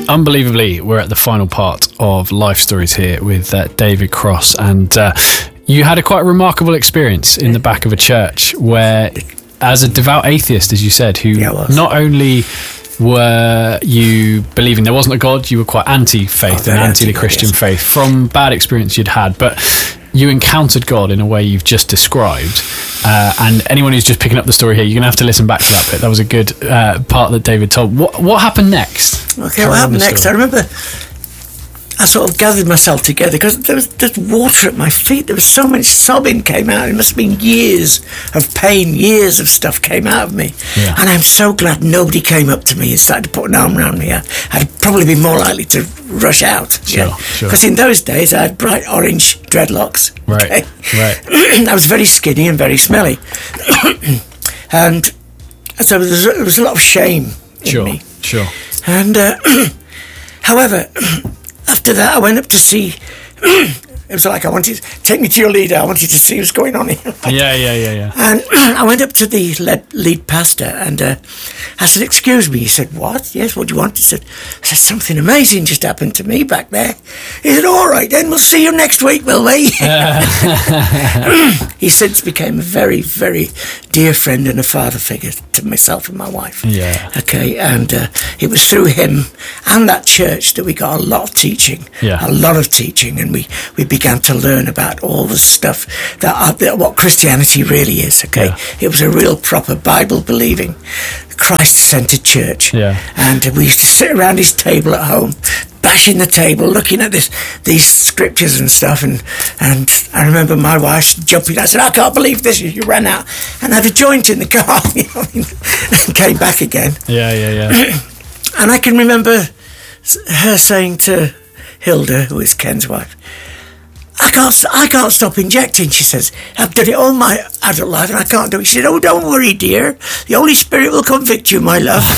Unbelievably, we're at the final part of Life Stories here with David Cross, and you had a quite remarkable experience in the back of a church where, as a devout atheist, as you said, who not only were you believing there wasn't a God, you were quite anti-faith and anti the Christian faith from bad experience you'd had, but you encountered God in a way you've just described. And anyone who's just picking up the story here, you're going to have to listen back to that bit. That was a good part that David told. What happened next? Okay, what happened next? I remember I sort of gathered myself together because there's water at my feet. There was so much sobbing came out. It must have been years of pain, years of stuff came out of me. Yeah. And I'm so glad nobody came up to me and started to put an arm around me. I'd probably be more likely to rush out. Sure. Because in those days I had bright orange dreadlocks. Right. I was very skinny and very smelly. And so there was a lot of shame in me. Sure. And however, after that, I went up to see. It was like I wanted take me to your leader. I wanted to see what's going on here. Yeah. And I went up to the lead pastor and I said, "Excuse me." He said, "What? Yes, what do you want?" I said, "Something amazing just happened to me back there." He said, "All right, then we'll see you next week, will we?" He since became a very, very dear friend and a father figure to myself and my wife. Yeah. Okay, and it was through him and that church that we got a lot of teaching. Yeah. A lot of teaching, and we began to learn about all the stuff that what Christianity really is. Okay, It was a real proper Bible-believing, Christ-centered church. Yeah. And we used to sit around his table at home, bashing the table, looking at these scriptures and stuff. And I remember my wife jumping. I said, "I can't believe this." You ran out and had a joint in the car, and came back again. Yeah. And I can remember her saying to Hilda, who is Ken's wife, I can't stop injecting," she says. "I've done it all my adult life and I can't do it." She said, "Oh, don't worry, dear. The Holy Spirit will convict you, my love."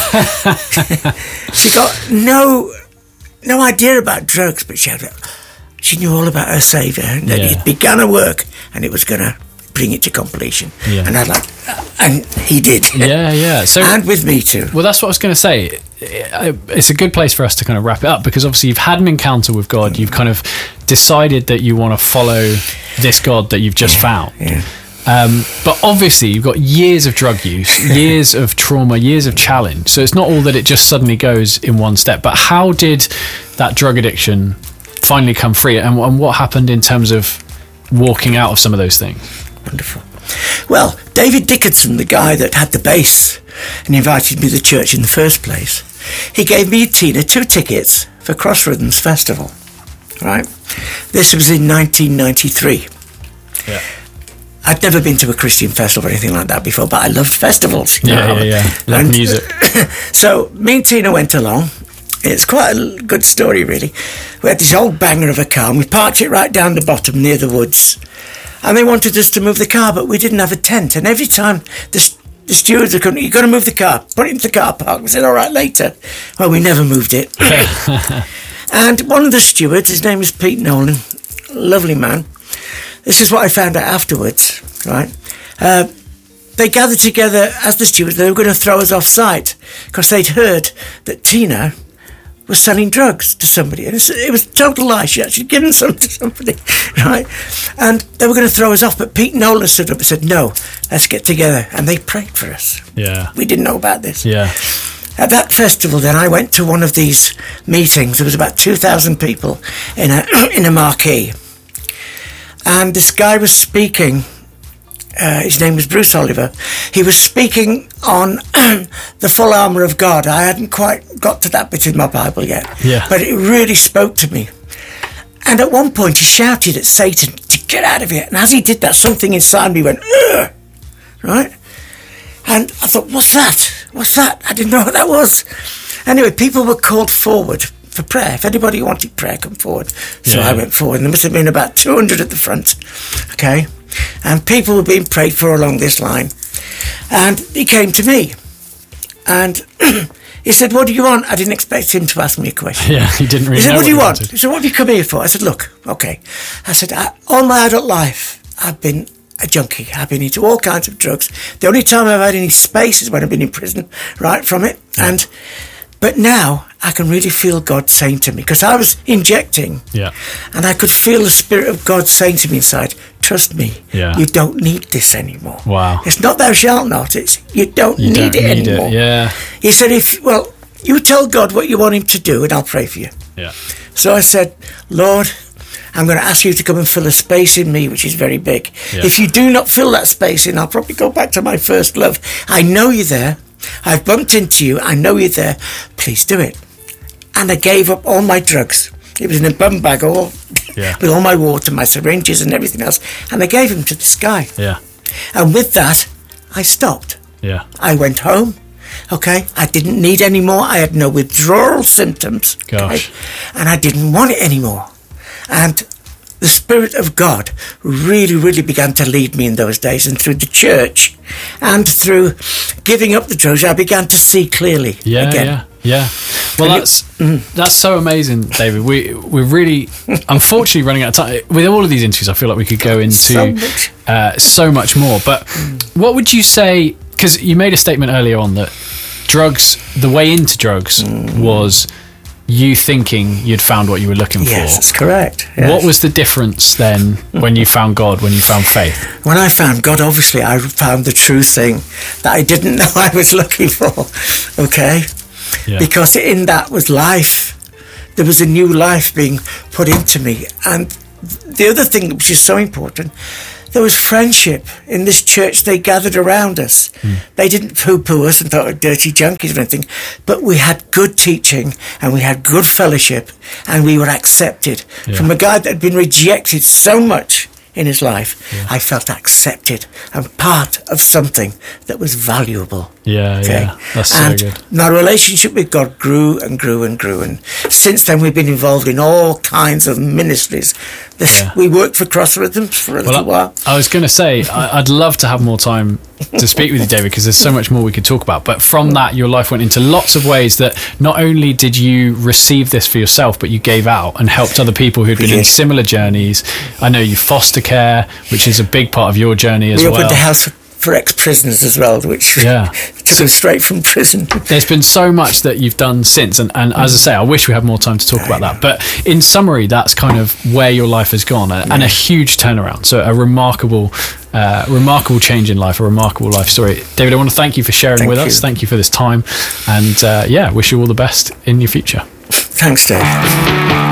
She got no idea about drugs, but she knew all about her Saviour and that he'd begun a work and it was going to bring it to completion. Yeah. And he did. Yeah. So, and with me too. Well, that's what I was going to say. It's a good place for us to kind of wrap it up, because obviously you've had an encounter with God. You've kind of decided that you want to follow this God that you've just found. Yeah. But obviously you've got years of drug use, years of trauma, years of challenge. So it's not all that it just suddenly goes in one step. But how did that drug addiction finally come free? And what happened in terms of walking out of some of those things? Wonderful. Well, David Dickinson, the guy that had the bass and invited me to the church in the first place, he gave me and Tina 2 tickets for Cross Rhythms Festival. Right? This was in 1993. Yeah. I'd never been to a Christian festival or anything like that before, but I loved festivals. Yeah. Love music. So me and Tina went along. It's quite a good story, really. We had this old banger of a car, and we parked it right down the bottom near the woods. And they wanted us to move the car, but we didn't have a tent. And every time the stewards would come, "You've got to move the car, put it into the car park." We said, "All right, later." Well, we never moved it. And one of the stewards, his name was Pete Nolan, lovely man. This is what I found out afterwards, right? They gathered together as the stewards. They were going to throw us off site because they'd heard that Tina was selling drugs to somebody. And it was a total lie. She actually given some to somebody, right? And they were going to throw us off, but Pete Nolan stood up and said, "No, let's get together." And they prayed for us. Yeah. We didn't know about this. Yeah. At that festival, then, I went to one of these meetings. There was about 2,000 people in a marquee. And this guy was speaking. His name was Bruce Oliver. He was speaking on the full armour of God. I hadn't quite got to that bit in my Bible yet. Yeah. But it really spoke to me. And at one point, he shouted at Satan to get out of here. And as he did that, something inside me went, "Ugh!" Right? And I thought, what's that? What's that? I didn't know what that was. Anyway, people were called forward for prayer. If anybody wanted prayer, come forward. So I went forward. And there must have been about 200 at the front. Okay? And people were being prayed for along this line. And he came to me. And he said, "What do you want?" I didn't expect him to ask me a question. Yeah, he didn't really He said, know "What do you want?" wanted. He said, "What have you come here for?" I said, "Look, okay." I said, "All my adult life, I've been a junkie. I've been into all kinds of drugs. The only time I've had any space is when I've been in prison, right, from it. But now I can really feel God saying to me, because I was injecting, Yeah. and I could feel the Spirit of God saying to me inside, trust me, Yeah. you don't need this anymore. Wow. It's not thou shalt not, it's you don't You need don't it need anymore. it. Yeah. He said, you tell God what you want him to do and I'll pray for you. Yeah. So I said, Lord, I'm going to ask you to come and fill a space in me, which is very big. Yeah. If you do not fill that space in, I'll probably go back to my first love. I know you're there. I've bumped into you. I know you're there. Please do it. And I gave up all my drugs. It was in a bum bag with all my water, my syringes and everything else. And I gave them to this guy. Yeah. And with that, I stopped. Yeah. I went home. Okay, I didn't need any more. I had no withdrawal symptoms. Gosh. Okay? And I didn't want it anymore. And the Spirit of God really, really began to lead me in those days. And through the church and through giving up the drugs, I began to see clearly again. Yeah. Well, that's so amazing, David. We're really, unfortunately, running out of time. With all of these interviews, I feel like we could go into so much more. But what would you say, because you made a statement earlier on that drugs, the way into drugs was you thinking you'd found what you were looking for. Yes, that's correct. Yes. What was the difference then when you found God, when you found faith? When I found God, obviously, I found the true thing that I didn't know I was looking for, okay? Yeah. Because in that was life. There was a new life being put into me. And the other thing which is so important, there was friendship in this church. They gathered around us. They didn't poo-poo us and thought we were dirty junkies or anything, but we had good teaching and we had good fellowship and we were accepted. From a guy that had been rejected so much in his life, I felt accepted and part of something that was valuable. Yeah, that's so good. My relationship with God grew and grew and grew, and since then we've been involved in all kinds of ministries. We worked for Cross Rhythms for a little while. I was going to say, I'd love to have more time to speak with you, David, because there's so much more we could talk about. But from that, your life went into lots of ways that not only did you receive this for yourself, but you gave out and helped other people who'd been in similar journeys. I know you foster care, which is a big part of your journey as well. We opened a house for ex-prisoners as well, which took them straight from prison. There's been so much that you've done since, and as I say, I wish we had more time to talk about that. But in summary, that's kind of where your life has gone, and a huge turnaround. So a remarkable change in life, a remarkable life story. David, I want to thank you for sharing with us. Thank you for this time, and wish you all the best in your future. Thanks, Dave.